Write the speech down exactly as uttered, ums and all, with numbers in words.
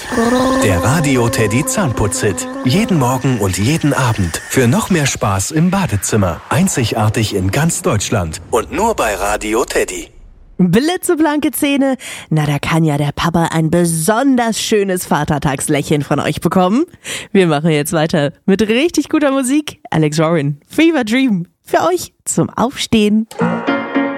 Der Radio Teddy Zahnputz-Hit. Jeden Morgen und jeden Abend. Für noch mehr Spaß im Badezimmer. Einzigartig in ganz Deutschland. Und nur bei Radio Teddy. Blitzeblanke Zähne? Na, da kann ja der Papa ein besonders schönes Vatertagslächeln von euch bekommen. Wir machen jetzt weiter mit richtig guter Musik. Alex Warren, Fever Dream. Für euch zum Aufstehen.